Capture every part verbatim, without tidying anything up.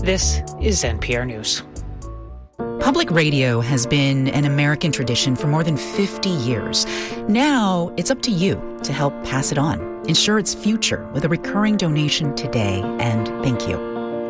This is N P R News. Public radio has been an American tradition for more than fifty years. Now it's up to you to help pass it on. Ensure its future with a recurring donation today, and thank you.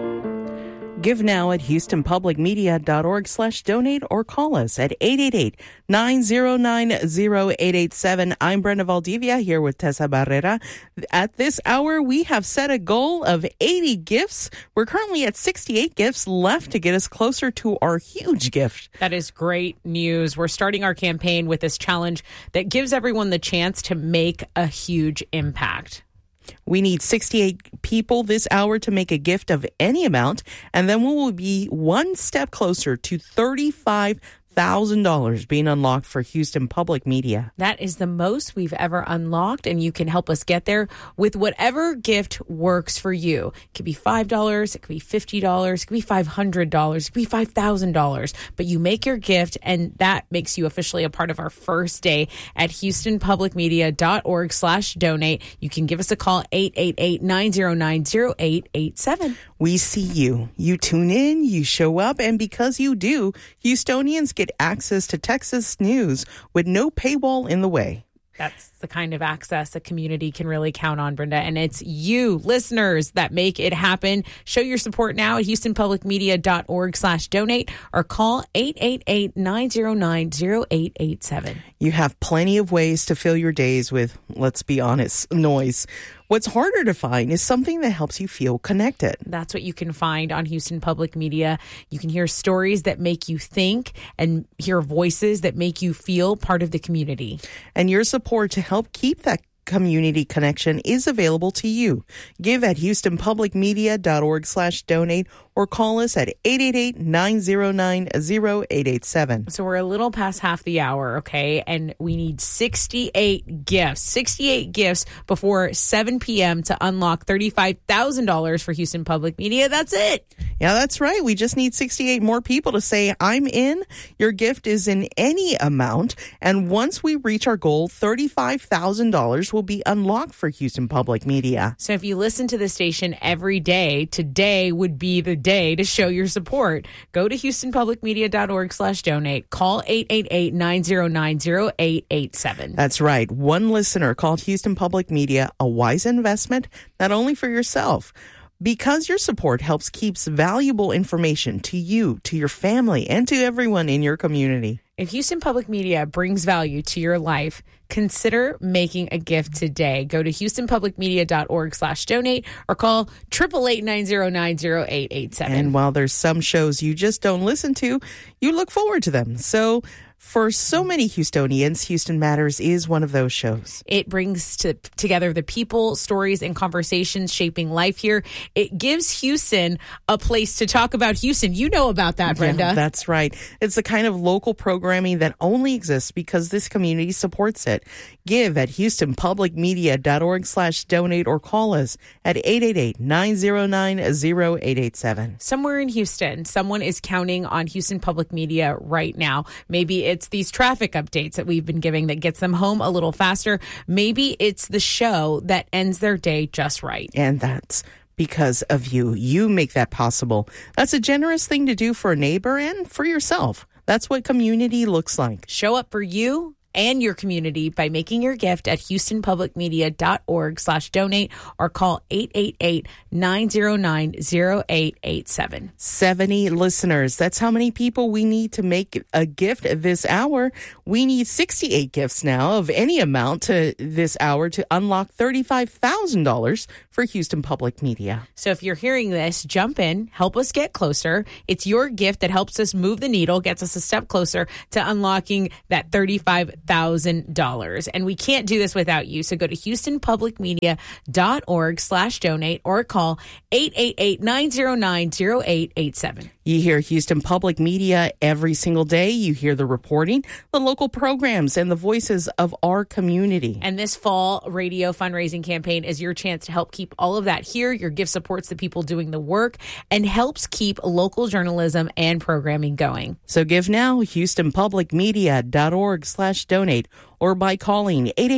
Give now at houstonpublicmedia.org slash donate or call us at eight eight eight, nine zero nine, zero eight eight seven. I'm Brenda Valdivia here with Tessa Barrera. At this hour, we have set a goal of eighty gifts. We're currently at sixty-eight gifts left to get us closer to our huge gift. That is great news. We're starting our campaign with this challenge that gives everyone the chance to make a huge impact. We need sixty-eight people this hour to make a gift of any amount, and then we will be one step closer to thirty-five thousand dollars being unlocked for Houston Public Media. That is the most we've ever unlocked, and you can help us get there with whatever gift works for you. It could be five dollars, it could be fifty dollars, it could be five hundred dollars, it could be five thousand dollars. But you make your gift, and that makes you officially a part of our first day at houstonpublicmedia.org slash donate. You can give us a call, eight eight eight, nine zero nine, zero eight eight seven. We see you. You tune in, you show up, and because you do, Houstonians get access to Texas news with no paywall in the way. That's the kind of access a community can really count on, Brenda. And it's you, listeners, that make it happen. Show your support now at houstonpublicmedia.org slash donate or call eight eight eight, nine zero nine, zero eight eight seven. You have plenty of ways to fill your days with, let's be honest, noise. What's harder to find is something that helps you feel connected. That's what you can find on Houston Public Media. You can hear stories that make you think and hear voices that make you feel part of the community. And your support to help keep that community connection is available to you. Give at houstonpublicmedia.org slash donate or call us at eight eight eight, nine zero nine, zero eight eight seven. So we're a little past half the hour, okay? And we need sixty-eight gifts, sixty-eight gifts before seven p.m. to unlock thirty-five thousand dollars for Houston Public Media. That's it. Yeah, that's right. We just need sixty-eight more people to say, I'm in. Your gift is in any amount. And once we reach our goal, thirty-five thousand dollars will be unlocked for Houston Public Media. So if you listen to the station every day, today would be the day to show your support. Go to houstonpublicmedia.org slash donate. Call eight eight eight, nine zero nine, zero eight eight seven. That's right. One listener called Houston Public Media a wise investment, not only for yourself, because your support helps keeps valuable information to you, to your family, and to everyone in your community. If Houston Public Media brings value to your life, consider making a gift today. Go to houstonpublicmedia.org slash donate or call eight eight eight, nine zero nine, zero eight eight seven. And while there's some shows you just don't listen to, you look forward to them. So for so many Houstonians, Houston Matters is one of those shows. It brings to, together the people, stories, and conversations shaping life here. It gives Houston a place to talk about Houston. You know about that, Brenda. Yeah, that's right. It's the kind of local programming that only exists because this community supports it. Give at houstonpublicmedia.org slash donate or call us at eight eight eight, nine zero nine, zero eight eight seven. Somewhere in Houston, someone is counting on Houston Public Media right now. Maybe it's these traffic updates that we've been giving that gets them home a little faster. Maybe it's the show that ends their day just right. And that's because of you. You make that possible. That's a generous thing to do for a neighbor and for yourself. That's what community looks like. Show up for you and your community by making your gift at houstonpublicmedia.org slash donate or call eight eight eight, nine zero nine, zero eight eight seven. seventy listeners. That's how many people we need to make a gift this hour. We need sixty-eight gifts now of any amount to this hour to unlock thirty-five thousand dollars for Houston Public Media. So if you're hearing this, jump in, help us get closer. It's your gift that helps us move the needle, gets us a step closer to unlocking that thirty-five thousand dollars. And we can't do this without you. So go to houstonpublicmedia.org slash donate or call eight eight eight, nine zero nine, zero eight eight seven. You hear Houston Public Media every single day. You hear the reporting, the local programs, and the voices of our community. And this fall radio fundraising campaign is your chance to help keep all of that here. Your gift supports the people doing the work and helps keep local journalism and programming going. So give now, houstonpublicmedia.org slash donate or by calling eight eight eight,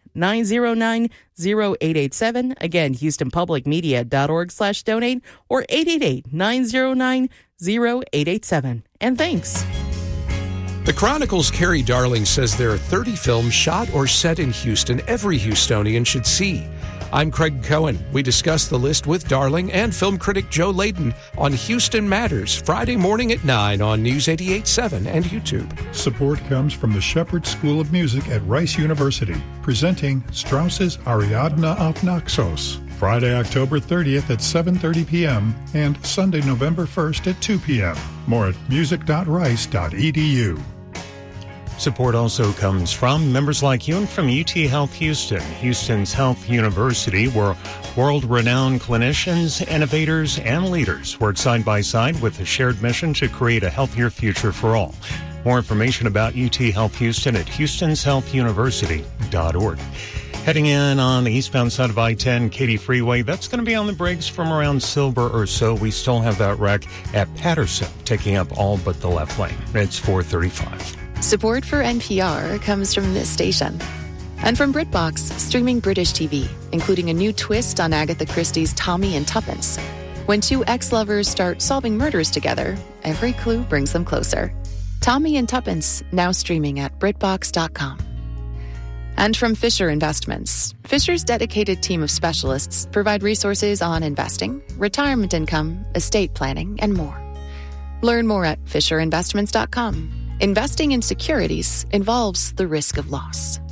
nine zero nine, zero eight eight seven. Again, houston public media dot org slash donate or eight eight eight, nine zero nine, zero eight eight seven. And thanks. The Chronicle's Carrie Darling says there are thirty films shot or set in Houston every Houstonian should see. I'm Craig Cohen. We discuss the list with Darling and film critic Joe Layden on Houston Matters, Friday morning at nine on News eighty-eight point seven and YouTube. Support comes from the Shepherd School of Music at Rice University, presenting Strauss's Ariadne auf Naxos, Friday, October thirtieth at seven thirty p.m. and Sunday, November first at two p.m. More at music dot rice dot e d u. Support also comes from members like you and from U T Health Houston, Houston's health university, where world-renowned clinicians, innovators, and leaders work side by side with a shared mission to create a healthier future for all. More information about U T Health Houston at houstons health university dot org. Heading in on the eastbound side of I ten, Katy Freeway, that's going to be on the brakes from around Silver or so. We still have that wreck at Patterson, taking up all but the left lane. It's four thirty-five. Support for N P R comes from this station. And from BritBox, streaming British T V, including a new twist on Agatha Christie's Tommy and Tuppence. When two ex-lovers start solving murders together, every clue brings them closer. Tommy and Tuppence, now streaming at britbox dot com. And from Fisher Investments, Fisher's dedicated team of specialists provide resources on investing, retirement income, estate planning, and more. Learn more at fisher investments dot com. Investing in securities involves the risk of loss.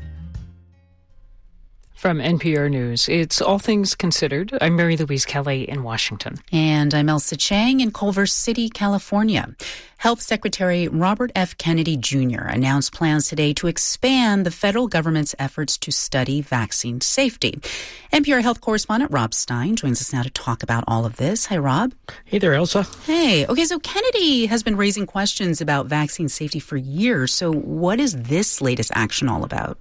From N P R News, it's All Things Considered. I'm Mary Louise Kelly in Washington. And I'm Elsa Chang in Culver City, California. Health Secretary Robert F. Kennedy Junior announced plans today to expand the federal government's efforts to study vaccine safety. N P R health correspondent Rob Stein joins us now to talk about all of this. Hi, Rob. Hey there, Elsa. Hey. Okay, so Kennedy has been raising questions about vaccine safety for years. So what is this latest action all about?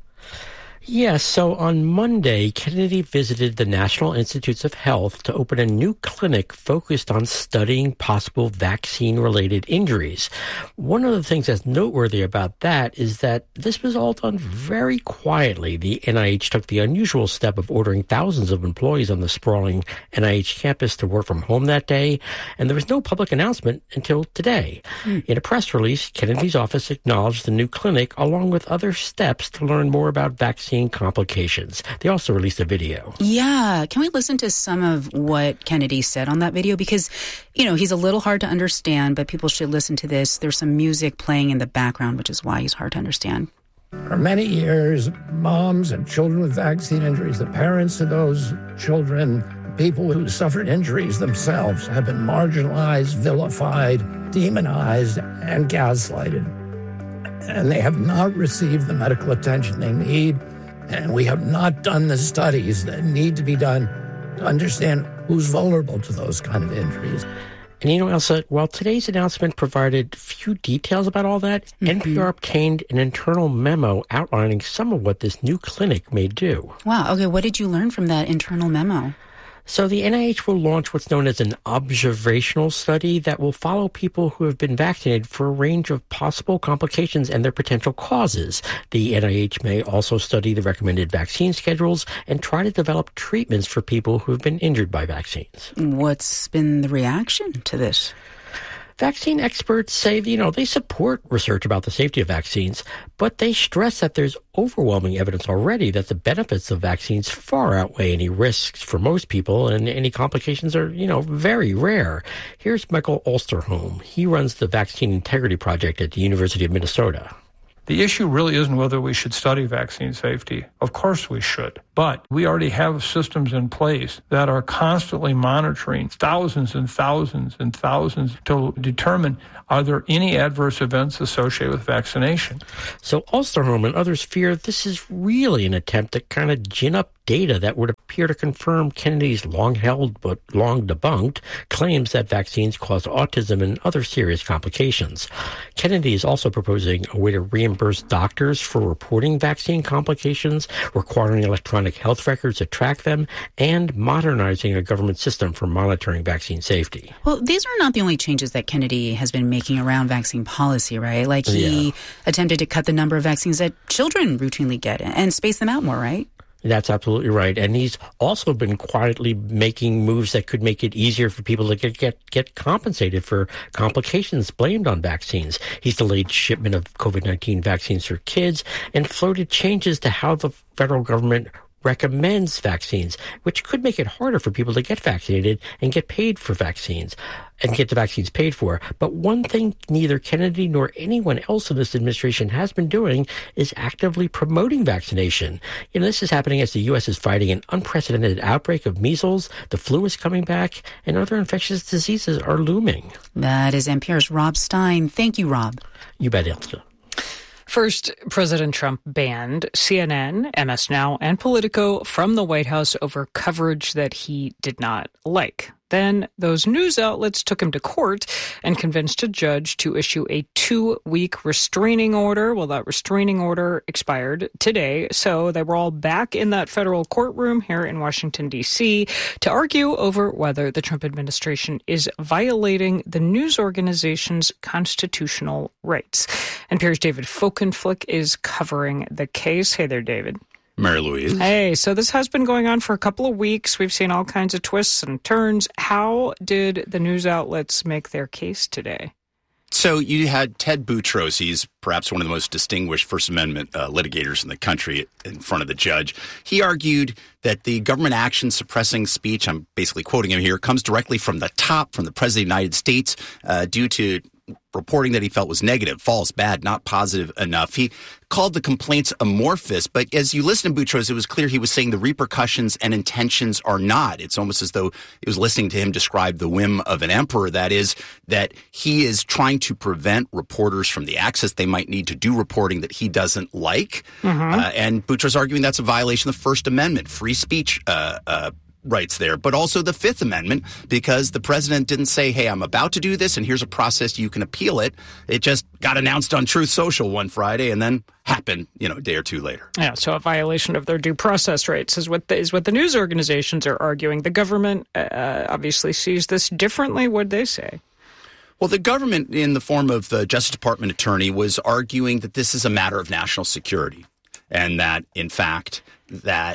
Yes, so on Monday, Kennedy visited the National Institutes of Health to open a new clinic focused on studying possible vaccine-related injuries. One of the things that's noteworthy about that is that this was all done very quietly. The N I H took the unusual step of ordering thousands of employees on the sprawling N I H campus to work from home that day, and there was no public announcement until today. Hmm. In a press release, Kennedy's office acknowledged the new clinic along with other steps to learn more about vaccine complications. They also released a video. Yeah. Can we listen to some of what Kennedy said on that video? Because, you know, he's a little hard to understand, but people should listen to this. There's some music playing in the background, which is why he's hard to understand. For many years, moms and children with vaccine injuries, the parents of those children, people who suffered injuries themselves, have been marginalized, vilified, demonized, and gaslighted. And they have not received the medical attention they need. And we have not done the studies that need to be done to understand who's vulnerable to those kind of injuries. And you know, Elsa, while today's announcement provided few details about all that, mm-hmm. N P R obtained an internal memo outlining some of what this new clinic may do. Wow. Okay, what did you learn from that internal memo? So the N I H will launch what's known as an observational study that will follow people who have been vaccinated for a range of possible complications and their potential causes. The N I H may also study the recommended vaccine schedules and try to develop treatments for people who have been injured by vaccines. What's been the reaction to this? Vaccine experts say, you know, they support research about the safety of vaccines, but they stress that there's overwhelming evidence already that the benefits of vaccines far outweigh any risks for most people, and any complications are, you know, very rare. Here's Michael Osterholm. He runs the Vaccine Integrity Project at the University of Minnesota. The issue really isn't whether we should study vaccine safety. Of course we should. But we already have systems in place that are constantly monitoring thousands and thousands and thousands to determine, are there any adverse events associated with vaccination? So Osterholm and others fear this is really an attempt to kind of gin up data that would appear to confirm Kennedy's long-held but long debunked claims that vaccines cause autism and other serious complications. Kennedy is also proposing a way to reimburse reimburse doctors for reporting vaccine complications, requiring electronic health records to track them, and modernizing a government system for monitoring vaccine safety. Well, these are not the only changes that Kennedy has been making around vaccine policy, right? Like he yeah. attempted to cut the number of vaccines that children routinely get and space them out more, right? That's absolutely right. And he's also been quietly making moves that could make it easier for people to get, get, get compensated for complications blamed on vaccines. He's delayed shipment of COVID nineteen vaccines for kids and floated changes to how the federal government recommends vaccines, which could make it harder for people to get vaccinated and get paid for vaccines and get the vaccines paid for. But one thing neither Kennedy nor anyone else in this administration has been doing is actively promoting vaccination. You know, this is happening as the U S is fighting an unprecedented outbreak of measles, the flu is coming back, and other infectious diseases are looming. That is N P R's Rob Stein. Thank you, Rob. You bet, Elsa. First, President Trump banned C N N, M S Now, and Politico from the White House over coverage that he did not like. Then those news outlets took him to court and convinced a judge to issue a two-week restraining order. Well, that restraining order expired today, so they were all back in that federal courtroom here in Washington, D C to argue over whether the Trump administration is violating the news organization's constitutional rights. N P R's David Folkenflik is covering the case. Hey there, David. Mary Louise. Hey, so this has been going on for a couple of weeks. We've seen all kinds of twists and turns. How did the news outlets make their case today? So you had Ted Boutros. He's perhaps one of the most distinguished First Amendment uh, litigators in the country in front of the judge. He argued that the government action suppressing speech, I'm basically quoting him here, comes directly from the top, from the President of the United States, uh, due to reporting that he felt was negative, false, bad, not positive enough. He called the complaints amorphous, but as you listen to Boutros, it was clear he was saying the repercussions and intentions are not. It's almost as though it was listening to him describe the whim of an emperor. That is, that he is trying to prevent reporters from the access they might need to do reporting that he doesn't like. Mm-hmm. Uh, and Boutros arguing that's a violation of the First Amendment, free speech uh, uh rights there, but also the Fifth Amendment, because the president didn't say, hey, I'm about to do this and here's a process you can appeal it. It just got announced on Truth Social one Friday and then happened, you know, a day or two later. Yeah, so a violation of their due process rights is what the, is what the news organizations are arguing. The government uh, obviously sees this differently. What'd they say? Well, the government, in the form of the Justice Department attorney, was arguing that this is a matter of national security and that, in fact, that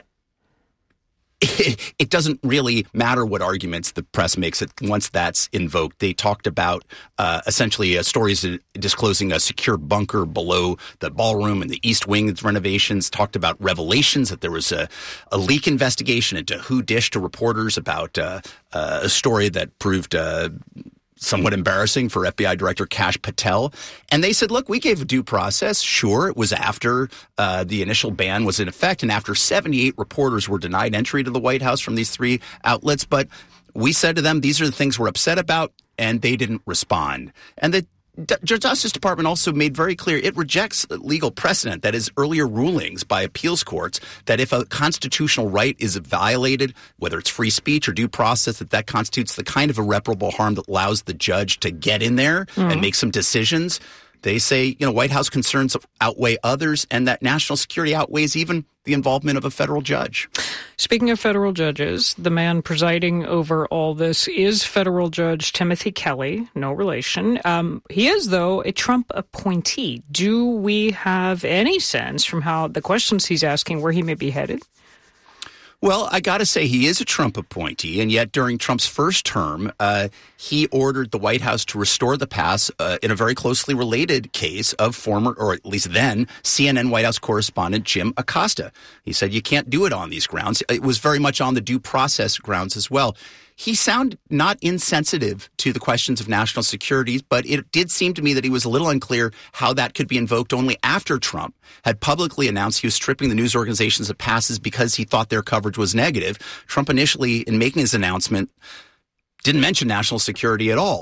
It, it doesn't really matter what arguments the press makes it once that's invoked. They talked about uh, essentially uh, stories disclosing a secure bunker below the ballroom and the East Wing renovations, talked about revelations that there was a, a leak investigation into who dished to reporters about uh, uh, a story that proved uh, somewhat embarrassing for F B I Director Kash Patel. And they said, look, we gave a due process. Sure, it was after uh, the initial ban was in effect and after seventy-eight reporters were denied entry to the White House from these three outlets. But we said to them, these are the things we're upset about, and they didn't respond. And the D- Justice Department also made very clear it rejects legal precedent, that is earlier rulings by appeals courts, that if a constitutional right is violated, whether it's free speech or due process, that that constitutes the kind of irreparable harm that allows the judge to get in there mm-hmm. and make some decisions. They say, you know, White House concerns outweigh others and that national security outweighs even the involvement of a federal judge. Speaking of federal judges, the man presiding over all this is federal Judge Timothy Kelly, no relation. Um, he is, though, a Trump appointee. Do we have any sense from how the questions he's asking where he may be headed? Well, I got to say, he is a Trump appointee, and yet during Trump's first term, uh, he ordered the White House to restore the pass uh, in a very closely related case of former, or at least then, C N N White House correspondent Jim Acosta. He said, you can't do it on these grounds. It was very much on the due process grounds as well. He sounded not insensitive to the questions of national security, but it did seem to me that he was a little unclear how that could be invoked only after Trump had publicly announced he was stripping the news organizations of passes because he thought their coverage was negative. Trump initially, in making his announcement, didn't mention national security at all.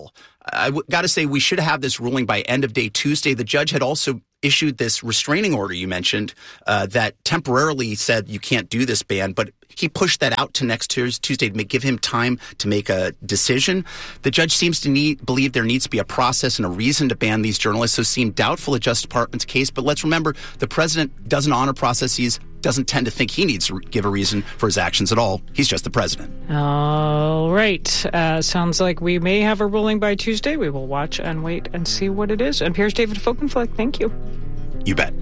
I w- got to say, we should have this ruling by end of day Tuesday. The judge had also issued this restraining order you mentioned uh, that temporarily said you can't do this ban, but he pushed that out to next Tuesday to make, give him time to make a decision. The judge seems to need, believe there needs to be a process and a reason to ban these journalists, so seem doubtful of Justice Department's case. But let's remember, the president doesn't honor processes, doesn't tend to think he needs to give a reason for his actions at all. He's just the president. All right. Uh, sounds like we may have a ruling by Tuesday. We will watch and wait and see what it is. And here's David Folkenflik. Thank you. You bet.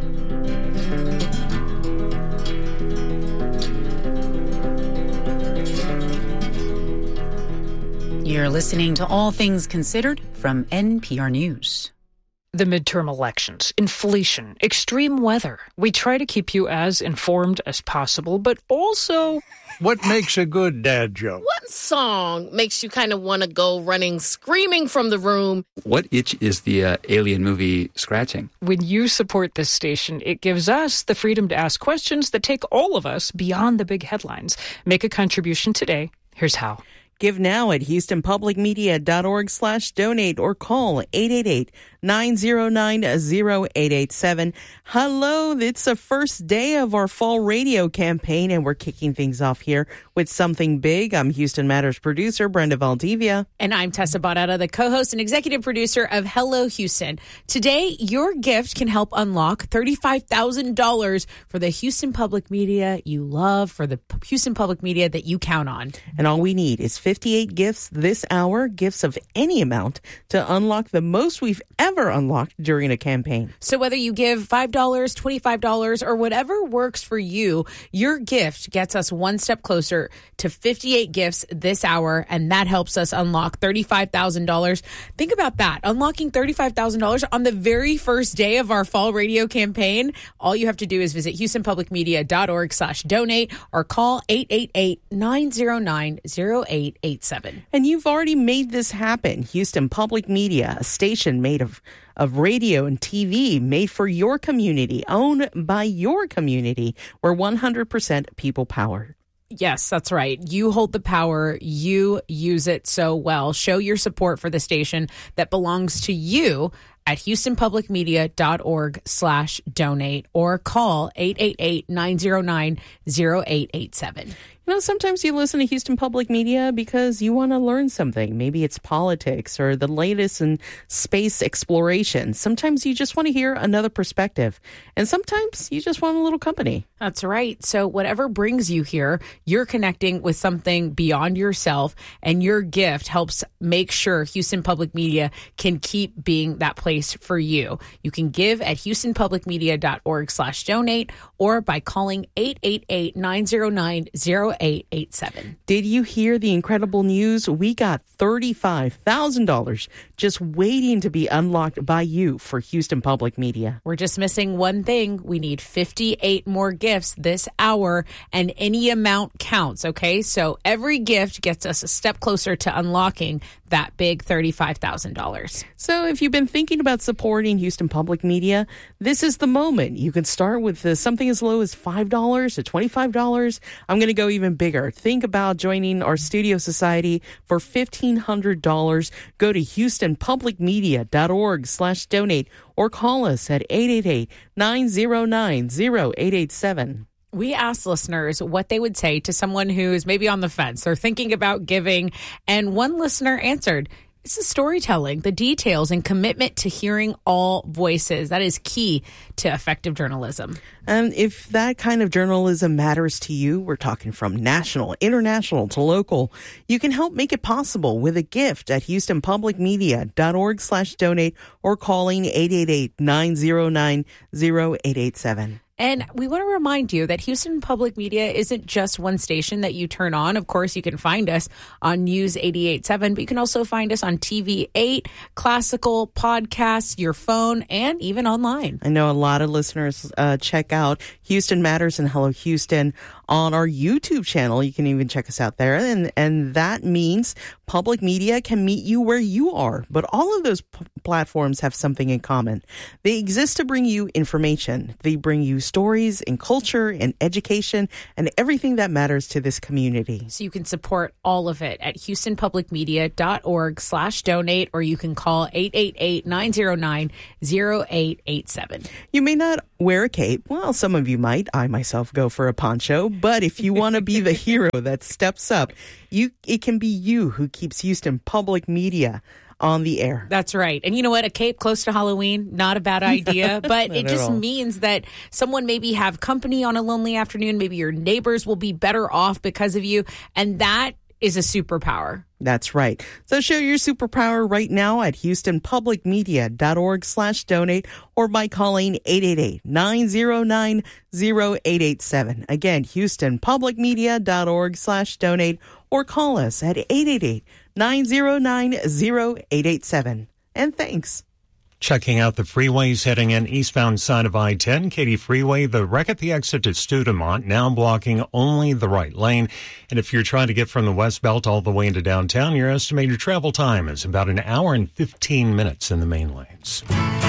You're listening to All Things Considered from N P R News. The midterm elections, inflation, extreme weather. We try to keep you as informed as possible, but also... What makes a good dad joke? What song makes you kind of want to go running, screaming from the room? What itch is the uh, Alien movie scratching? When you support this station, it gives us the freedom to ask questions that take all of us beyond the big headlines. Make a contribution today. Here's how. Give now at houstonpublicmedia.org slash donate or call eight eight eight, nine zero nine, zero eight eight seven. Hello, it's the first day of our fall radio campaign, and we're kicking things off here with something big. I'm Houston Matters producer Brenda Valdivia. And I'm Tessa Barrera, the co-host and executive producer of Hello Houston. Today, your gift can help unlock thirty-five thousand dollars for the Houston Public Media you love, for the Houston Public Media that you count on. And all we need is fifty-eight gifts this hour, gifts of any amount, to unlock the most we've ever unlocked during a campaign. So whether you give five dollars, twenty-five dollars, or whatever works for you, your gift gets us one step closer to fifty-eight gifts this hour, and that helps us unlock thirty-five thousand dollars. Think about that. Unlocking thirty-five thousand dollars on the very first day of our fall radio campaign. All you have to do is visit houstonpublicmedia.org slash donate or call eight eight eight, nine zero nine, zero eight eight seven. And you've already made this happen. Houston Public Media, a station made of of radio and T V, made for your community, owned by your community. We're one hundred percent people powered. Yes, that's right. You hold the power. You use it so well. Show your support for the station that belongs to you at houstonpublicmedia.org slash donate or call eight eight eight, nine zero nine, zero eight eight seven. You know, sometimes you listen to Houston Public Media because you want to learn something. Maybe it's politics or the latest in space exploration. Sometimes you just want to hear another perspective. And sometimes you just want a little company. That's right. So whatever brings you here, you're connecting with something beyond yourself, and your gift helps make sure Houston Public Media can keep being that place for you. You can give at houstonpublicmedia.org slash donate or by calling eight eight eight, nine zero nine, zero eight eight seven. Did you hear the incredible news? We got thirty-five thousand dollars just waiting to be unlocked by you for Houston Public Media. We're just missing one thing. We need fifty-eight more gifts this hour, and any amount counts, okay? So every gift gets us a step closer to unlocking that big thirty-five thousand dollars. So if you've been thinking about supporting Houston Public Media, this is the moment. You can start with uh, something as low as five dollars to twenty-five dollars. I'm going to go even bigger. Think about joining our Studio Society for fifteen hundred dollars. Go to houstonpublicmedia.org slash donate or call us at eight eight eight, nine zero nine, zero eight eight seven. We asked listeners what they would say to someone who's maybe on the fence or thinking about giving, and one listener answered, it's the storytelling, the details, and commitment to hearing all voices. That is key to effective journalism. And if that kind of journalism matters to you, we're talking from national, international to local, you can help make it possible with a gift at houstonpublicmedia.org slash donate or calling eight eight eight, nine zero nine, zero eight eight seven. And we want to remind you that Houston Public Media isn't just one station that you turn on. Of course, you can find us on News eighty-eight point seven, but you can also find us on T V eight, classical, podcasts, your phone, and even online. I know a lot of listeners uh, check out Houston Matters and Hello Houston on our YouTube channel. You can even check us out there. And, and that means public media can meet you where you are. But all of those p- platforms have something in common. They exist to bring you information. They bring you stories and culture and education and everything that matters to this community. So you can support all of it at houstonpublicmedia.org slash donate, or you can call eight eight eight, nine zero nine, zero eight eight seven. You may not wear a cape. Well, some of you might. I myself go for a poncho. But if you want to be the hero that steps up, you it can be you who keeps Houston Public Media on the air. That's right. And you know what? A cape close to Halloween, not a bad idea. But it just means that someone maybe have company on a lonely afternoon. Maybe your neighbors will be better off because of you. And that is a superpower. That's right. So show your superpower right now at houstonpublicmedia.org slash donate or by calling eight eight eight, nine zero nine, zero eight eight seven. Again, houstonpublicmedia.org slash donate or call us at eight eight eight, nine zero nine, zero eight eight seven. And thanks. Checking out the freeways heading in eastbound side of I ten, Katy Freeway, the wreck at the exit to Studemont, now blocking only the right lane. And if you're trying to get from the West Belt all the way into downtown, your estimated travel time is about an hour and fifteen minutes in the main lanes.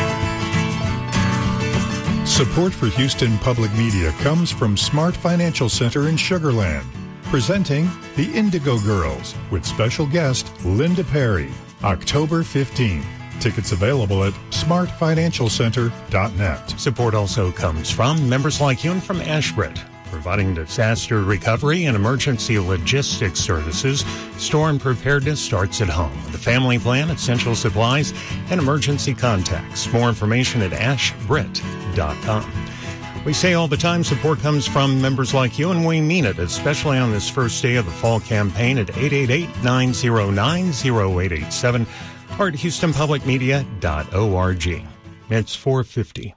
Support for Houston Public Media comes from Smart Financial Center in Sugar Land, presenting the Indigo Girls with special guest Linda Perry, October fifteenth. Tickets available at smart financial center dot net. Support also comes from members like you and from Ashbrit, providing disaster recovery and emergency logistics services. Storm preparedness starts at home with a family plan, essential supplies, and emergency contacts. More information at ashbrit dot com. We say all the time support comes from members like you, and we mean it, especially on this first day of the fall campaign at eight eight eight, nine zero nine, zero eight eight seven. or at houston public media dot org. It's four fifty.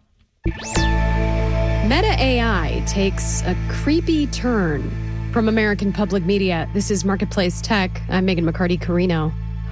Meta A I takes a creepy turn. From American Public Media, this is Marketplace Tech. I'm Megan McCarty-Carino.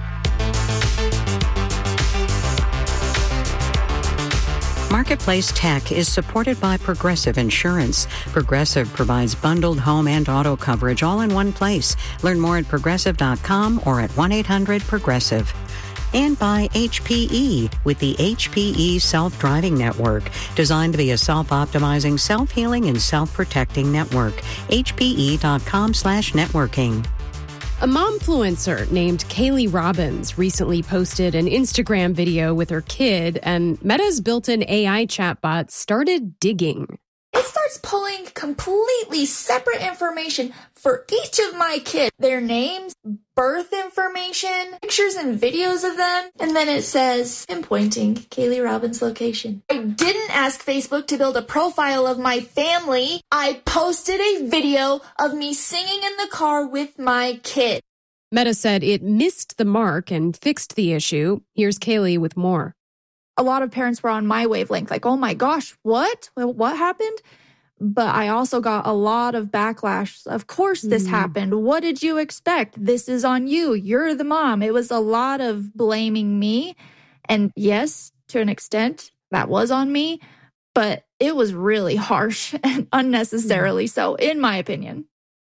Marketplace Tech is supported by Progressive Insurance. Progressive provides bundled home and auto coverage all in one place. Learn more at progressive dot com or at one eight hundred progressive. And by H P E with the H P E Self-Driving Network, designed to be a self-optimizing, self-healing, and self-protecting network. H P E dot com slash networking. A momfluencer named Kaylee Robbins recently posted an Instagram video with her kid, and Meta's built-in A I chatbot started digging. It starts pulling completely separate information for each of my kids. Their names, birth information, pictures and videos of them, and then it says, pinpointing Kaylee Robbins' location. I didn't ask Facebook to build a profile of my family. I posted a video of me singing in the car with my kid. Meta said it missed the mark and fixed the issue. Here's Kaylee with more. A lot of parents were on my wavelength, like, oh my gosh, what? Well, what happened? But I also got a lot of backlash. Of course this mm. happened. What did you expect? This is on you. You're the mom. It was a lot of blaming me. And yes, to an extent, that was on me. But it was really harsh and unnecessarily mm. so, in my opinion.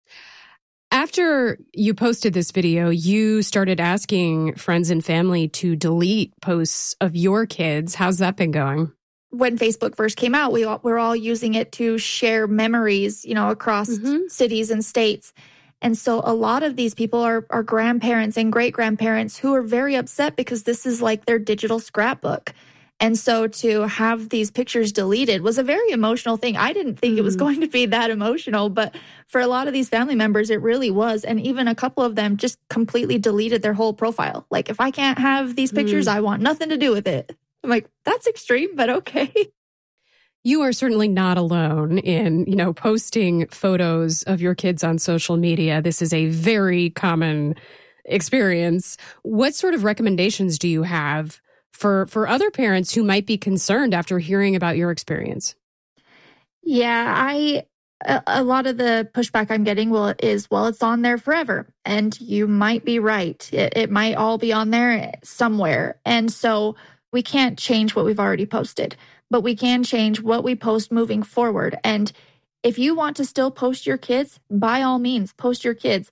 After you posted this video, you started asking friends and family to delete posts of your kids. How's that been going? When Facebook first came out, we all, we're all using it to share memories, you know, across mm-hmm. cities and states. And so a lot of these people are, are grandparents and great-grandparents who are very upset because this is like their digital scrapbook. And so to have these pictures deleted was a very emotional thing. I didn't think mm. it was going to be that emotional, but for a lot of these family members, it really was. And even a couple of them just completely deleted their whole profile. Like, if I can't have these pictures, mm. I want nothing to do with it. I'm like, that's extreme, but okay. You are certainly not alone in, you know, posting photos of your kids on social media. This is a very common experience. What sort of recommendations do you have for for other parents who might be concerned after hearing about your experience? Yeah, I a, a lot of the pushback I'm getting well is, well, it's on there forever. And you might be right. It, it might all be on there somewhere. And so we can't change what we've already posted, but we can change what we post moving forward. And if you want to still post your kids, by all means, post your kids.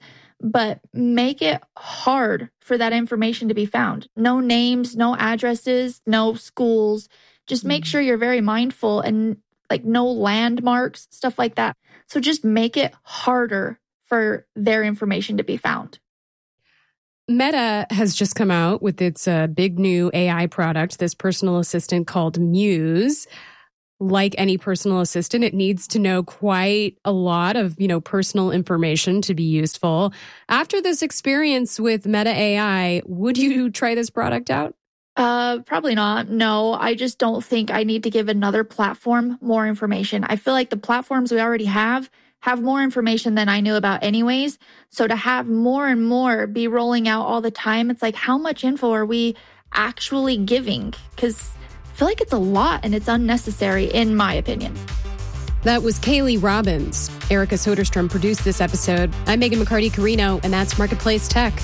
but make it hard for that information to be found. No names, no addresses, no schools. Just make sure you're very mindful and like no landmarks, stuff like that. So just make it harder for their information to be found. Meta has just come out with its uh, big new A I product, this personal assistant called Muse. Like any personal assistant, it needs to know quite a lot of, you know, personal information to be useful. After this experience with Meta A I, would you try this product out? Uh, probably not. No, I just don't think I need to give another platform more information. I feel like the platforms we already have have more information than I knew about anyways. So to have more and more be rolling out all the time, it's like, how much info are we actually giving? Because I feel like it's a lot and it's unnecessary, in my opinion. That was Kaylee Robbins. Erica Soderstrom produced this episode. I'm Megan McCarty-Carino, and that's Marketplace Tech.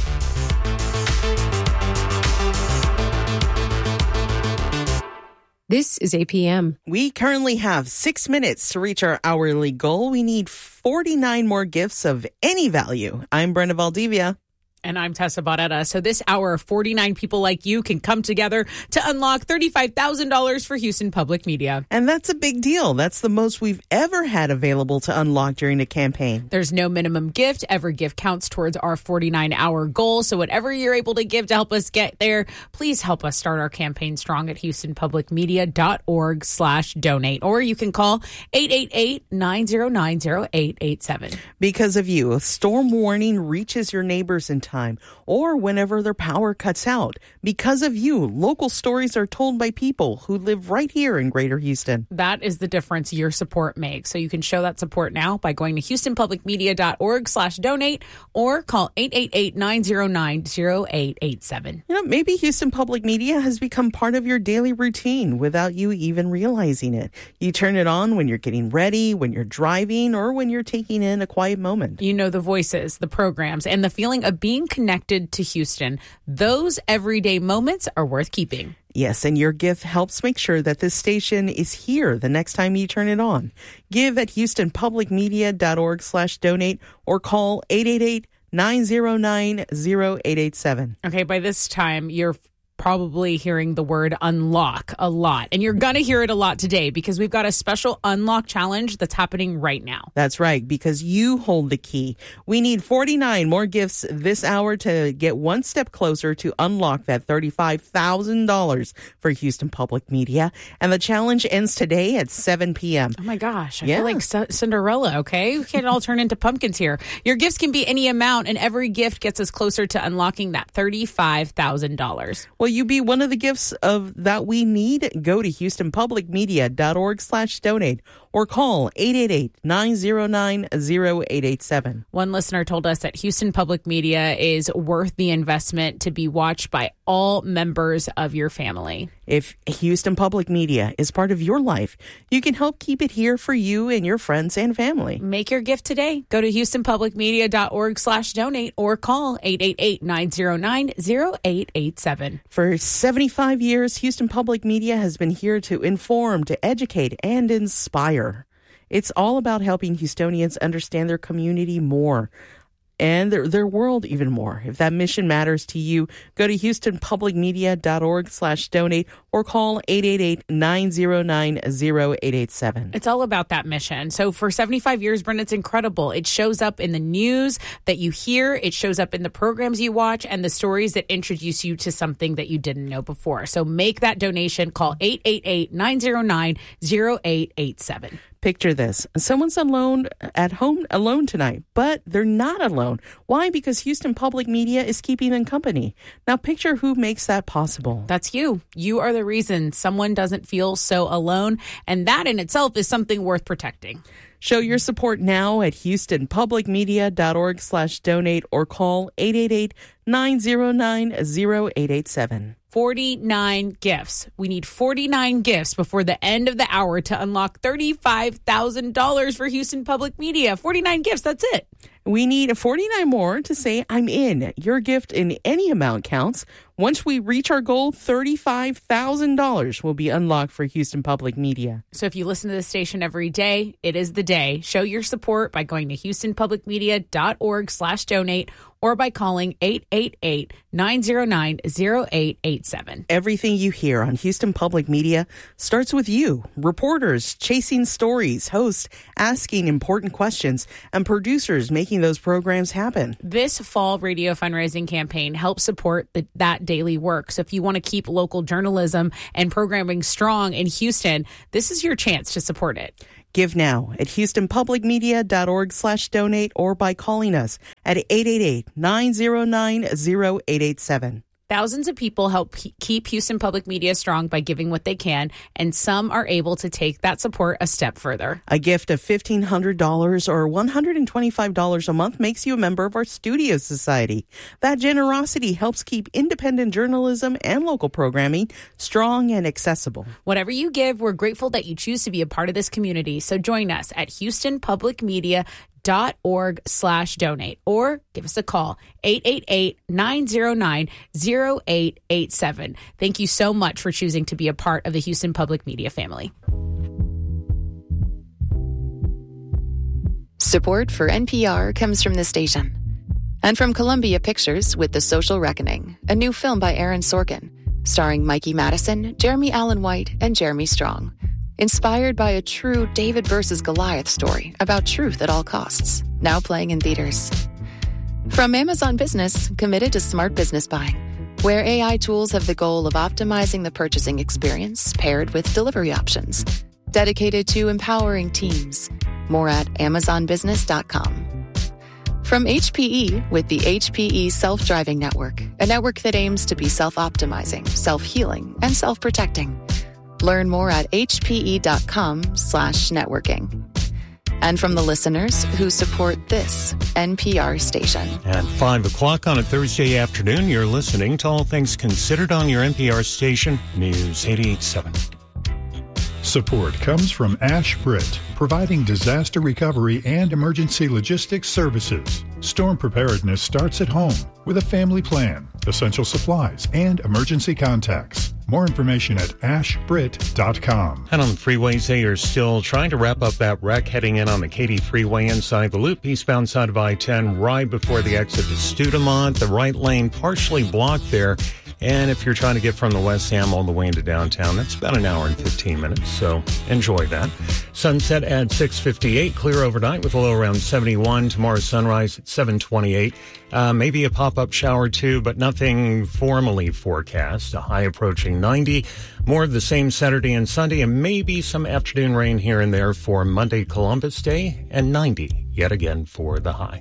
This is A P M. We currently have six minutes to reach our hourly goal. We need forty-nine more gifts of any value. I'm Brenda Valdivia. And I'm Tessa Barrera. So this hour, forty-nine people like you can come together to unlock thirty-five thousand dollars for Houston Public Media. And that's a big deal. That's the most we've ever had available to unlock during the campaign. There's no minimum gift. Every gift counts towards our forty-nine hour goal. So whatever you're able to give to help us get there, please help us start our campaign strong at houstonpublicmedia.org slash donate. Or you can call eight eight eight, nine zero nine, zero eight eight seven. Because of you, a storm warning reaches your neighbors in time, or whenever their power cuts out. Because of you, local stories are told by people who live right here in Greater Houston. That is the difference your support makes. So you can show that support now by going to houstonpublicmedia.org slash donate or call eight eight eight, nine zero nine, zero eight eight seven. You know, maybe Houston Public Media has become part of your daily routine without you even realizing it. You turn it on when you're getting ready, when you're driving, or when you're taking in a quiet moment. You know the voices, the programs, and the feeling of being connected to Houston. Those everyday moments are worth keeping. Yes, and your gift helps make sure that this station is here the next time you turn it on. Give at houstonpublicmedia.org slash donate or call eight eight eight, nine zero nine, zero eight eight seven. Okay, by this time, you're probably hearing the word unlock a lot. And you're going to hear it a lot today because we've got a special unlock challenge that's happening right now. That's right, because you hold the key. We need forty-nine more gifts this hour to get one step closer to unlock that thirty-five thousand dollars for Houston Public Media. And the challenge ends today at seven p.m. Oh my gosh, I yeah. feel like C- Cinderella, okay? We can't all turn into pumpkins here. Your gifts can be any amount, and every gift gets us closer to unlocking that thirty-five thousand dollars. Will you be one of the gifts of that we need? Go to houstonpublicmedia.org slash donate or call eight eight eight, nine zero nine, zero eight eight seven. One listener told us that Houston Public Media is worth the investment to be watched by all members of your family. If Houston Public Media is part of your life, you can help keep it here for you and your friends and family. Make your gift today. Go to houstonpublicmedia.org slash donate or call eight eight eight, nine zero nine, zero eight eight seven. For seventy-five years, Houston Public Media has been here to inform, to educate, and inspire. It's all about helping Houstonians understand their community more and their, their world even more. If that mission matters to you, go to houstonpublicmedia.org slash donate or call eight eight eight, nine zero nine, zero eight eight seven. It's all about that mission. So for seventy-five years, Brenda, it's incredible. It shows up in the news that you hear. It shows up in the programs you watch and the stories that introduce you to something that you didn't know before. So make that donation. Call eight eight eight, nine zero nine, zero eight eight seven. Picture this. Someone's alone at home alone tonight, but they're not alone. Why? Because Houston Public Media is keeping them company. Now picture who makes that possible. That's you. You are the reason someone doesn't feel so alone, and that in itself is something worth protecting. Show your support now at houstonpublicmedia.org slash donate or call eight eight eight, nine zero nine, zero eight eight seven. forty-nine gifts. We need forty-nine gifts before the end of the hour to unlock thirty-five thousand dollars for Houston Public Media. forty-nine gifts, that's it. We need forty-nine more to say I'm in. Your gift in any amount counts. Once we reach our goal, thirty-five thousand dollars will be unlocked for Houston Public Media. So if you listen to the station every day, it is the day. Show your support by going to houstonpublicmedia.org slash donate or by calling eight eight eight, nine zero nine, zero eight eight seven. Everything you hear on Houston Public Media starts with you. Reporters chasing stories, hosts asking important questions, and producers making those programs happen. This fall radio fundraising campaign helps support the, that daily work. So if you want to keep local journalism and programming strong in Houston, this is your chance to support it. Give now at houstonpublicmedia.org slash donate or by calling us at eight eight eight, nine zero nine, zero eight eight seven. Thousands of people help keep Houston Public Media strong by giving what they can, and some are able to take that support a step further. A gift of fifteen hundred dollars or one hundred twenty-five dollars a month makes you a member of our Studio Society. That generosity helps keep independent journalism and local programming strong and accessible. Whatever you give, we're grateful that you choose to be a part of this community. So join us at Houston Public Media dot org slash donate or give us a call eight eight eight, nine zero nine, zero eight eight seven. Thank you so much for choosing to be a part of the Houston Public Media family. Support for N P R comes from this station and from Columbia Pictures with The Social Reckoning, a new film by Aaron Sorkin, starring Mikey Madison, Jeremy Allen White, and Jeremy Strong. Inspired by a true David versus Goliath story about truth at all costs, now playing in theaters. From Amazon Business, committed to smart business buying, where A I tools have the goal of optimizing the purchasing experience paired with delivery options, dedicated to empowering teams. More at amazon business dot com. From H P E with the H P E Self-Driving Network, a network that aims to be self-optimizing, self-healing, and self-protecting. Learn more at hpe.com slash networking. And from the listeners who support this N P R station. At five o'clock on a Thursday afternoon, you're listening to All Things Considered on your N P R station, News eighty-eight point seven. Support comes from Ash Britt, providing disaster recovery and emergency logistics services. Storm preparedness starts at home with a family plan, essential supplies, and emergency contacts. More information at ash brit dot com. And on the freeways, they are still trying to wrap up that wreck heading in on the Katy Freeway inside the loop, eastbound side of I ten, right before the exit to Studemont. The right lane partially blocked there. And if you're trying to get from the West Ham all the way into downtown, that's about an hour and fifteen minutes. So enjoy that. Sunset at six fifty-eight, clear overnight with a low around seventy-one. Tomorrow sunrise at seven twenty-eight. Uh, maybe a pop-up shower too, but nothing formally forecast. A high approaching ninety. More of the same Saturday and Sunday, and maybe some afternoon rain here and there for Monday, Columbus Day, and ninety yet again for the high.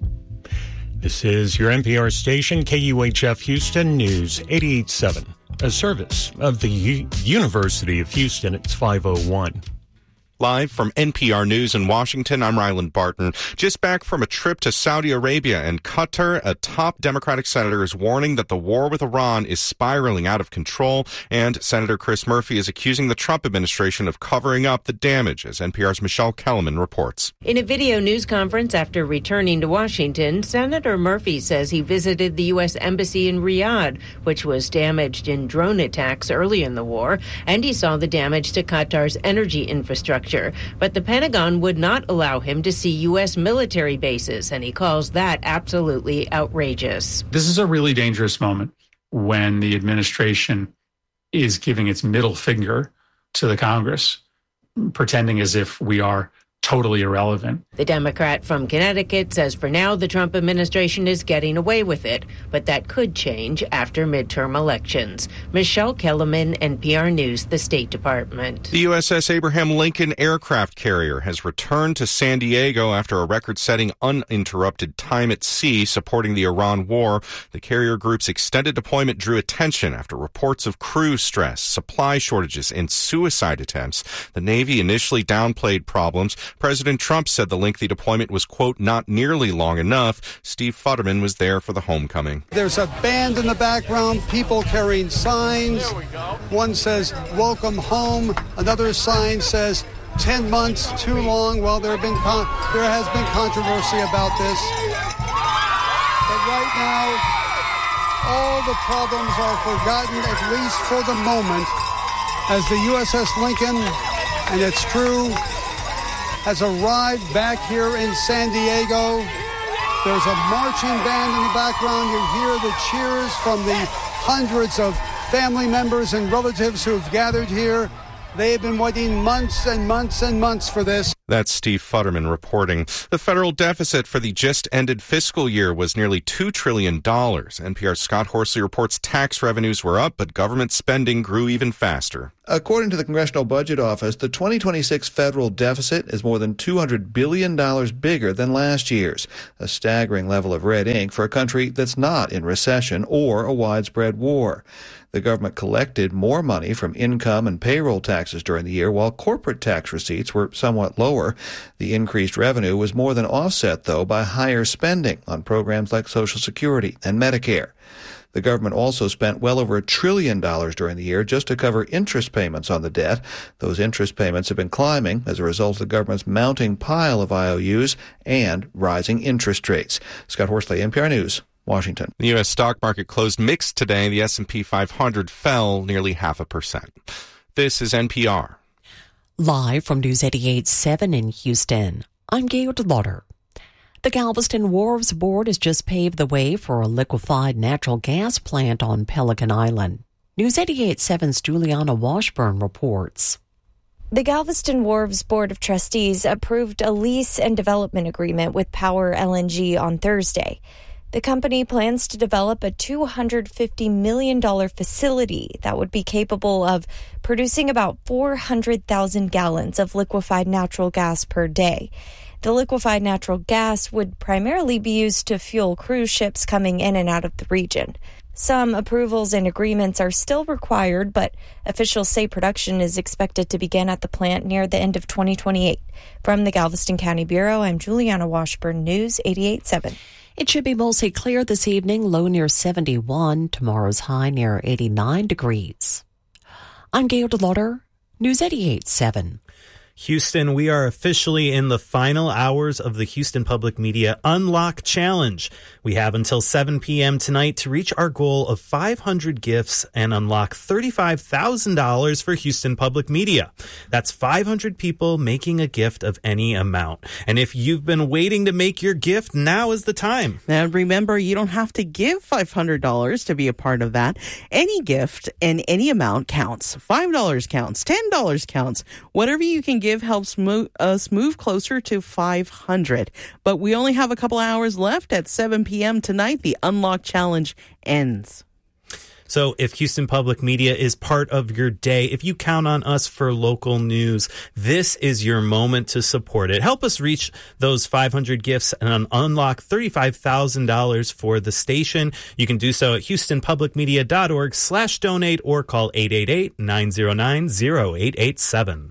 This is your N P R station, K U H F Houston News eighty-eight point seven, a service of the U- University of Houston. It's five oh one. Live from N P R News in Washington, I'm Ryland Barton. Just back from a trip to Saudi Arabia and Qatar, a top Democratic senator is warning that the war with Iran is spiraling out of control, and Senator Chris Murphy is accusing the Trump administration of covering up the damage, as N P R's Michelle Kellerman reports. In a video news conference after returning to Washington, Senator Murphy says he visited the U S Embassy in Riyadh, which was damaged in drone attacks early in the war, and he saw the damage to Qatar's energy infrastructure. But the Pentagon would not allow him to see U S military bases, and he calls that absolutely outrageous. This is a really dangerous moment when the administration is giving its middle finger to the Congress, pretending as if we are totally irrelevant. The Democrat from Connecticut says for now the Trump administration is getting away with it, but that could change after midterm elections. Michelle Kellerman, N P R News, the State Department. The U S S Abraham Lincoln aircraft carrier has returned to San Diego after a record-setting uninterrupted time at sea supporting the Iran war. The carrier group's extended deployment drew attention after reports of crew stress, supply shortages, and suicide attempts. The Navy initially downplayed problems. President Trump said the lengthy deployment was, quote, not nearly long enough. Steve Futterman was there for the homecoming. There's a band in the background, people carrying signs. One says, welcome home. Another sign says, ten months too long. Well, there have been con- there has been controversy about this. right now, all the problems are forgotten, at least for the moment, as the U S S Lincoln and its crew has arrived back here in San Diego. There's a marching band in the background. You hear the cheers from the hundreds of family members and relatives who have gathered here. They've been waiting months and months and months for this. That's Steve Futterman reporting. The federal deficit for the just-ended fiscal year was nearly two trillion dollars. N P R's Scott Horsley reports tax revenues were up, but government spending grew even faster. According to the Congressional Budget Office, the twenty twenty-six federal deficit is more than two hundred billion dollars bigger than last year's, a staggering level of red ink for a country that's not in recession or a widespread war. The government collected more money from income and payroll taxes during the year, while corporate tax receipts were somewhat lower. The increased revenue was more than offset, though, by higher spending on programs like Social Security and Medicare. The government also spent well over a trillion dollars during the year just to cover interest payments on the debt. Those interest payments have been climbing as a result of the government's mounting pile of I O Us and rising interest rates. Scott Horsley, N P R News, Washington. The U S stock market closed mixed today. The S and P five hundred fell nearly half a percent. This is N P R. Live from News eighty-eight point seven in Houston, I'm Gail DeLauder. The Galveston Wharves Board has just paved the way for a liquefied natural gas plant on Pelican Island. News eighty-eight point seven's Juliana Washburn reports. The Galveston Wharves Board of Trustees approved a lease and development agreement with Power L N G on Thursday. The company plans to develop a two hundred fifty million dollars facility that would be capable of producing about four hundred thousand gallons of liquefied natural gas per day. The liquefied natural gas would primarily be used to fuel cruise ships coming in and out of the region. Some approvals and agreements are still required, but officials say production is expected to begin at the plant near the end of twenty twenty-eight. From the Galveston County Bureau, I'm Juliana Washburn, News eighty-eight point seven. It should be mostly clear this evening, low near seventy-one, tomorrow's high near eighty-nine degrees. I'm Gail DeLauder, News eighty-eight point seven. Houston, we are officially in the final hours of the Houston Public Media Unlock Challenge. We have until seven p.m. tonight to reach our goal of five hundred gifts and unlock thirty-five thousand dollars for Houston Public Media. That's five hundred people making a gift of any amount. And if you've been waiting to make your gift, now is the time. And remember, you don't have to give five hundred dollars to be a part of that. Any gift and any amount counts. five dollars counts. ten dollars counts. Whatever you can give helps move, us move closer to five hundred. But we only have a couple hours left. At seven p.m. tonight, the Unlock Challenge ends. So if Houston Public Media is part of your day, if you count on us for local news, this is your moment to support it. Help us reach those five hundred gifts and unlock thirty-five thousand dollars for the station. You can do so at houstonpublicmedia.org slash donate or call eight eight eight, nine zero nine, zero eight eight seven.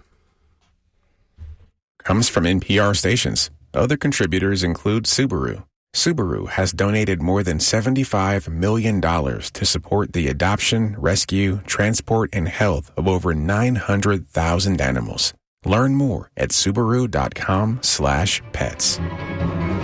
Comes from N P R stations. Other contributors include Subaru. Subaru has donated more than seventy-five million dollars to support the adoption, rescue, transport, and health of over nine hundred thousand animals. Learn more at Subaru dot com slash pets.